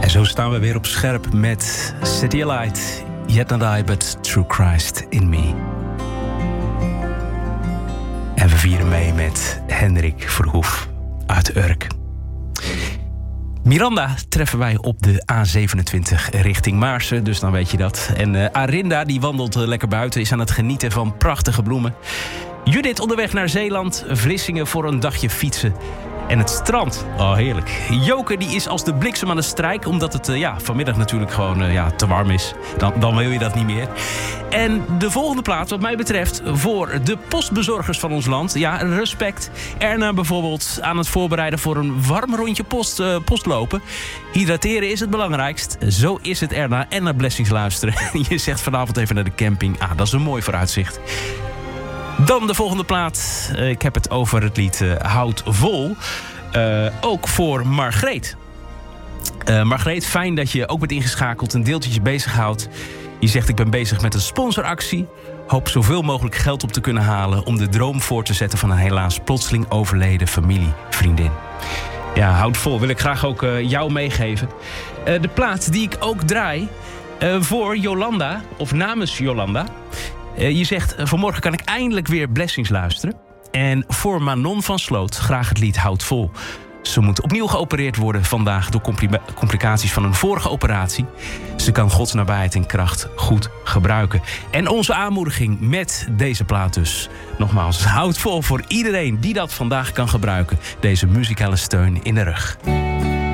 En zo staan we weer op scherp met City Light, Yet Not I, But True Christ in Me. En we vieren mee met Hendrik Verhoef uit Urk. Miranda treffen wij op de A27 richting Maarsen, dus dan weet je dat. En Arinda die wandelt lekker buiten, is aan het genieten van prachtige bloemen. Judith onderweg naar Zeeland, Vlissingen voor een dagje fietsen. En het strand, oh heerlijk. Joke die is als de bliksem aan de strijk, omdat het vanmiddag natuurlijk gewoon te warm is. Dan wil je dat niet meer. En de volgende plaats wat mij betreft voor de postbezorgers van ons land. Ja, respect. Erna bijvoorbeeld aan het voorbereiden voor een warm rondje post lopen. Hydrateren is het belangrijkst. Zo is het, Erna. En naar Blessings luisteren. Je zegt vanavond even naar de camping. Dat is een mooi vooruitzicht. Dan de volgende plaat. Ik heb het over het lied Houd Vol. Ook voor Margreet. Margreet, fijn dat je ook bent ingeschakeld. Een deeltje je bezighoudt. Je zegt ik ben bezig met een sponsoractie. Hoop zoveel mogelijk geld op te kunnen halen om de droom voor te zetten van een helaas plotseling overleden familievriendin. Ja, houd vol. Wil ik graag ook jou meegeven. De plaat die ik ook draai voor Jolanda, of namens Jolanda. Je zegt, vanmorgen kan ik eindelijk weer Blessings luisteren. En voor Manon van Sloot graag het lied Houd Vol. Ze moet opnieuw geopereerd worden vandaag door complicaties van een vorige operatie. Ze kan Gods nabijheid en kracht goed gebruiken. En onze aanmoediging met deze plaat dus. Nogmaals, houd vol voor iedereen die dat vandaag kan gebruiken. Deze muzikale steun in de rug.